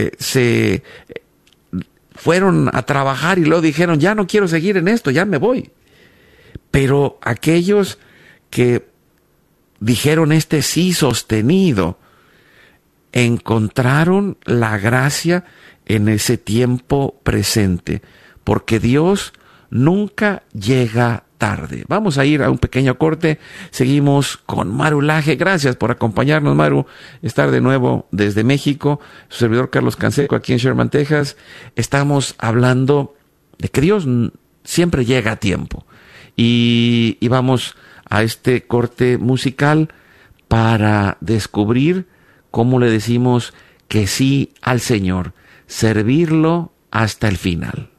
se fueron a trabajar y luego dijeron, ya no quiero seguir en esto, ya me voy. Pero aquellos que dijeron este sí sostenido, encontraron la gracia en ese tiempo presente, porque Dios nunca llega tarde. Vamos a ir a un pequeño corte. Seguimos con Maru Laje. Gracias por acompañarnos, Maru. Estar de nuevo desde México. Su servidor Carlos Canseco aquí en Sherman, Texas. Estamos hablando de que Dios siempre llega a tiempo. Y vamos a este corte musical para descubrir cómo le decimos que sí al Señor, servirlo hasta el final.